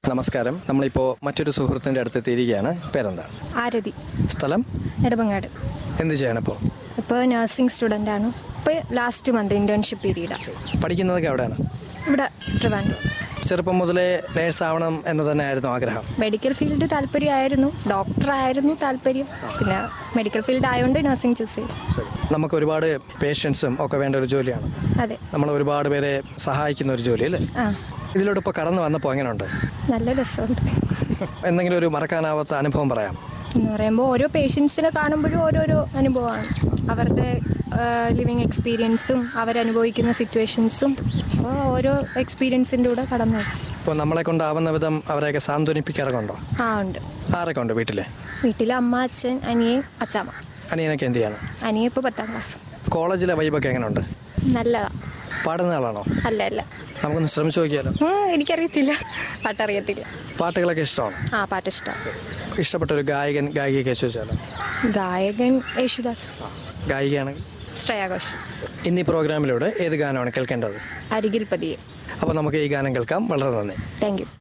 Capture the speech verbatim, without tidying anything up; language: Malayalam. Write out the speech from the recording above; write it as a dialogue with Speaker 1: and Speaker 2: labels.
Speaker 1: നമസ്കാരം. നമ്മളിപ്പോൾ മറ്റൊരു സുഹൃത്തിൻ്റെ അടുത്ത് എത്തിയിരിക്കുകയാണ്. പേരെന്താണ്?
Speaker 2: ആരതി.
Speaker 1: സ്ഥലം?
Speaker 2: നെടുമങ്ങാട്.
Speaker 1: എന്ത് ചെയ്യണം ഇപ്പോൾ?
Speaker 2: ഇപ്പോൾ നഴ്സിംഗ് സ്റ്റുഡൻ്റ് ആണ്. ഇപ്പോൾ ലാസ്റ്റ് മന്ത് ഇന്റേൺഷിപ്പ് പീരീഡാണ്.
Speaker 1: പഠിക്കുന്നതൊക്കെ എവിടെയാണ്?
Speaker 2: ഇവിടെ ട്രിവാൻഡ്രം.
Speaker 1: ചെറുപ്പം മുതലേ നേഴ്സ് ആവണം എന്ന് തന്നെ ആയിരുന്നു ആഗ്രഹം?
Speaker 2: മെഡിക്കൽ ഫീൽഡ് താല്പര്യമായിരുന്നു, ഡോക്ടറായിരുന്നു താല്പര്യം. പിന്നെ മെഡിക്കൽ ഫീൽഡ് ആയതുകൊണ്ട് നഴ്സിംഗ് ചൂസ് ചെയ്തു.
Speaker 1: ശരി. നമുക്ക് ഒരുപാട് പേഷ്യൻസും ഒക്കെ വേണ്ട ഒരു ജോലിയാണ്.
Speaker 2: അതെ,
Speaker 1: നമ്മൾ ഒരുപാട് പേരെ സഹായിക്കുന്ന ഒരു ജോലി അല്ലേ?
Speaker 2: ആ,
Speaker 1: ഇതിലൂടെ ഇപ്പോൾ കടന്നു വന്നപ്പോൾ എങ്ങനെയുണ്ട്?
Speaker 2: നല്ല രസമുണ്ട്.
Speaker 1: എന്തെങ്കിലും ഒരു മറക്കാനാവാത്ത അനുഭവം പറയാം?
Speaker 2: എന്ന് പറയുമ്പോൾ ഓരോ പേഷ്യൻസിനെ കാണുമ്പോഴും ഓരോരോ അനുഭവമാണ്. അവരുടെ ലിവിങ് എക്സ്പീരിയൻസും അവരനുഭവിക്കുന്ന സിറ്റുവേഷൻസും അപ്പോൾ ഓരോ എക്സ്പീരിയൻസിൻ്റെ കൂടെ കടന്നു.
Speaker 1: ഇപ്പോൾ നമ്മളെ കൊണ്ടാവുന്ന വിധം അവരെയൊക്കെ സാന്ത്വനിപ്പിക്കാറൊക്കെ ആ
Speaker 2: ഉണ്ട്.
Speaker 1: ആരൊക്കെ ഉണ്ട് വീട്ടിലെ?
Speaker 2: വീട്ടിൽ അമ്മ, അച്ഛൻ, അനിയൻ, അച്ചാമ്മ.
Speaker 1: അനിയനൊക്കെ എന്ത് ചെയ്യാണ്?
Speaker 2: അനിയൻ ഇപ്പോൾ പത്താം ക്ലാസ്.
Speaker 1: കോളേജിലെ വൈബൊക്കെ എങ്ങനെയുണ്ട്?
Speaker 2: നല്ലതാ.
Speaker 1: പാടുന്ന ആളാണോ?
Speaker 2: അല്ല അല്ല
Speaker 1: നമുക്കൊന്ന് ശ്രമിച്ചു നോക്കിയാലോ?
Speaker 2: എനിക്കറിയത്തില്ല, പാട്ടറിയത്തില്ല.
Speaker 1: പാട്ടുകളൊക്കെ ഇഷ്ടമാണ്?
Speaker 2: ആ, പാട്ട് ഇഷ്ടമാണ്.
Speaker 1: ഇഷ്ടപ്പെട്ട ഒരു ഗായകൻ ഗായികയൊക്കെ ചോദിച്ചാലോ?
Speaker 2: ഗായകൻ യേശുദാസ്.
Speaker 1: ഗായികയാണെങ്കിൽ
Speaker 2: ശ്രേയ ഘോഷാൽ.
Speaker 1: ഇന്നീ പ്രോഗ്രാമിലൂടെ ഏത് ഗാനമാണ് കേൾക്കേണ്ടത്?
Speaker 2: അരികിൽ പതിയെ.
Speaker 1: അപ്പോൾ നമുക്ക് ഈ ഗാനം കേൾക്കാം. വളരെ നന്ദി.
Speaker 2: Thank you.